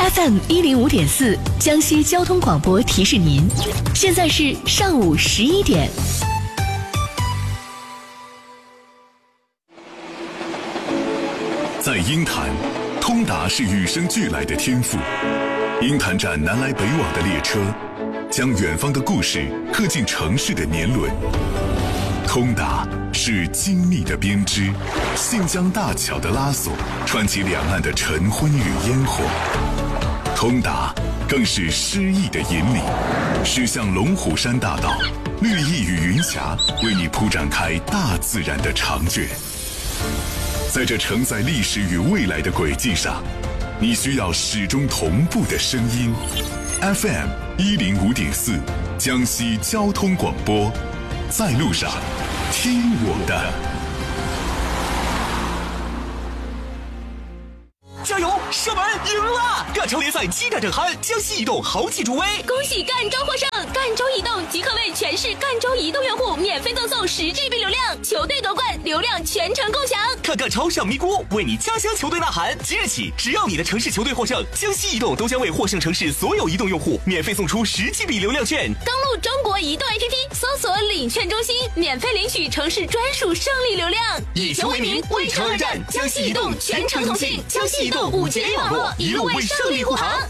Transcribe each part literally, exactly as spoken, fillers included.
F M 一零五点四，江西交通广播提示您，现在是上午十一点。 在鹰潭，通达是与生俱来的天赋。鹰潭站南来北往的列车，将远方的故事刻进城市的年轮。通达是精密的编织，信江大桥的拉索，串起两岸的晨昏与烟火。通达更是诗意的引领，驶向龙虎山大道，绿意与云霞为你铺展开大自然的长卷。在这承载历史与未来的轨迹上，你需要始终同步的声音。F M 一零五点四，江西交通广播，在路上，听我的。 加油！射门赢了！赣州联赛激战正酣，江西移动豪气助威！ 恭喜赣州获胜！赣州移动即刻为全市赣州移动用户免费赠送十 G B 流量，球队夺冠，流量全程共享。 看赣超上咪咕，为你家乡球队呐喊！即日起，只要你的城市球队获胜，江西移动都将为获胜城市所有移动用户免费送出十 G B 流量券。 登录中国移动 A P P， 搜索领券中心，免费领取城市专属胜利流量。 以球为名，为城而战，江西移动全程同信，江西移动五 G 网络，一路为胜利护航。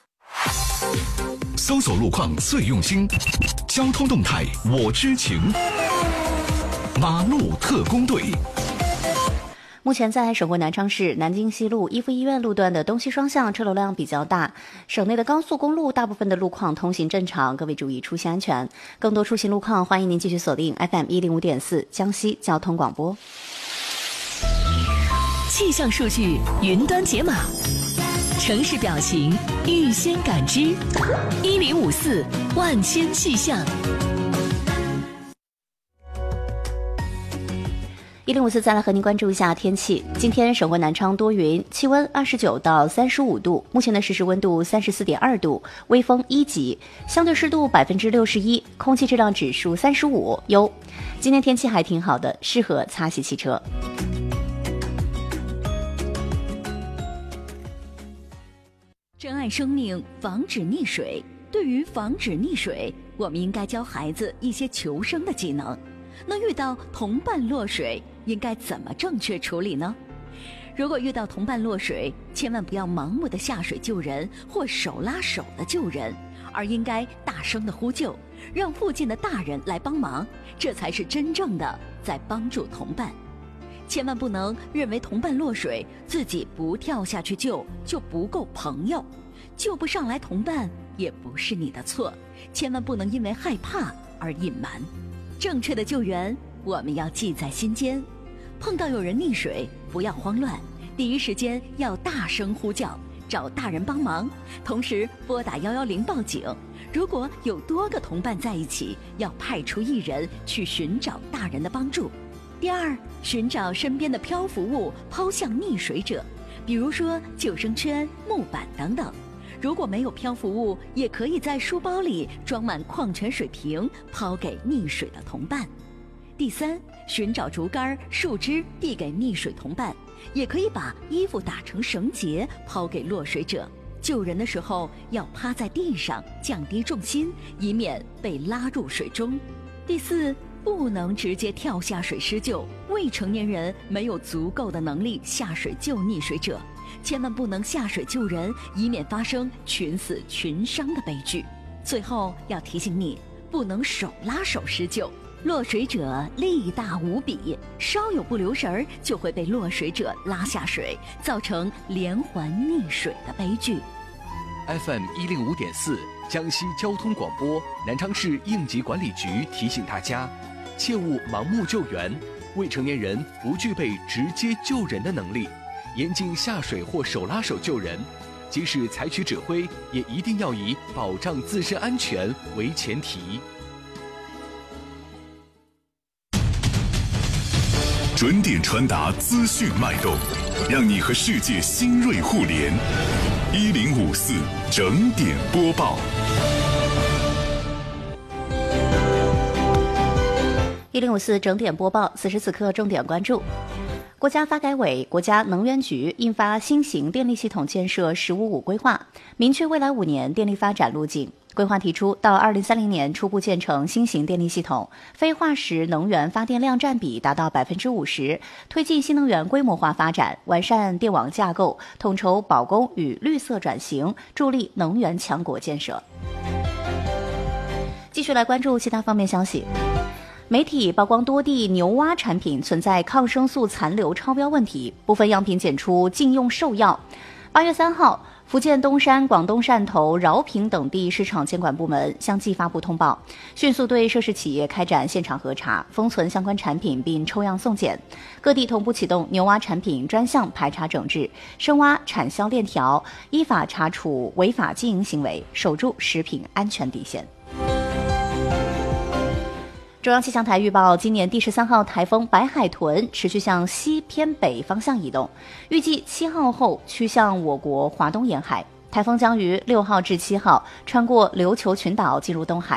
搜索路况最用心，交通动态我知情。马路特工队。 目前在省会南昌市南京西路一附医院路段的东西双向车流量比较大，省内的高速公路大部分的路况通行正常，各位注意出行安全。更多出行路况，欢迎您继续锁定 F M 一零五点四江西交通广播。 气象数据云端解码，城市表情预先感知，一零五四万千气象。 一零五四再来和您关注一下天气。今天省会南昌多云，气温二十九到三十五度，目前的实时温度三十四点二度，微风一级，相对湿度百分之六十一，空气质量指数三十五，优。今天天气还挺好的，适合擦洗汽车。 珍爱生命，防止溺水。对于防止溺水，我们应该教孩子一些求生的技能。那遇到同伴落水，应该怎么正确处理呢？如果遇到同伴落水，千万不要盲目的下水救人或手拉手的救人，而应该大声的呼救，让附近的大人来帮忙，这才是真正的在帮助同伴。千万不能认为同伴落水，自己不跳下去救就不够朋友，救不上来同伴也不是你的错，千万不能因为害怕而隐瞒。正确的救援我们要记在心间，碰到有人溺水不要慌乱，第一时间要大声呼叫，找大人帮忙，同时拨打一一零报警。如果有多个同伴在一起，要派出一人去寻找大人的帮助。第二，寻找身边的漂浮物抛向溺水者，比如说救生圈、木板等等。如果没有漂浮物，也可以在书包里装满矿泉水瓶，抛给溺水的同伴。第三，寻找竹竿、树枝递给溺水同伴，也可以把衣服打成绳结抛给落水者。救人的时候要趴在地上，降低重心，以免被拉入水中。第四，不能直接跳下水施救，未成年人没有足够的能力下水救溺水者，千万不能下水救人，以免发生群死群伤的悲剧。最后要提醒你，不能手拉手施救，落水者力大无比，稍有不留神就会被落水者拉下水，造成连环溺水的悲剧。 F M 一零五点四江西交通广播南昌市应急管理局提醒大家，切勿盲目救援，未成年人不具备直接救人的能力，严禁下水或手拉手救人，即使采取指挥，也一定要以保障自身安全为前提。 准点传达资讯脉动，让你和世界新锐互联。一零五四整点播报。 一零五四整点播报，此时此刻重点关注。 国家发改委、国家能源局印发新型电力系统建设“十五五”规划，明确未来五年电力发展路径。规划提出，到二零三零年初步建成新型电力系统，非化石能源发电量占比达到百分之五十，推进新能源规模化发展，完善电网架构，统筹保供与绿色转型，助力能源强国建设。继续来关注其他方面消息。媒体曝光多地牛蛙产品存在抗生素残留超标问题，部分样品检出禁用兽药。八月三号，福建东山、广东汕头、饶平等地市场监管部门相继发布通报，迅速对涉事企业开展现场核查，封存相关产品并抽样送检。各地同步启动牛蛙产品专项排查整治，深挖产销链条，依法查处违法经营行为，守住食品安全底线。中央气象台预报，今年第十三号台风白海豚持续向西偏北方向移动，预计七号后趋向我国华东沿海。台风将于六号至七号穿过琉球群岛进入东海。